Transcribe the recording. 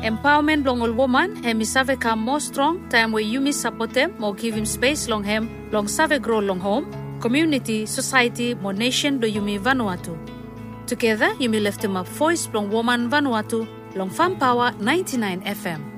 Empowerment long all woman, hemi save come more strong, time where you support them, more give him space long him, long save grow long home, community, society, more nation do you me Vanuatu. Together, you may lift him up voice long woman Vanuatu, long Farm Power 99 FM.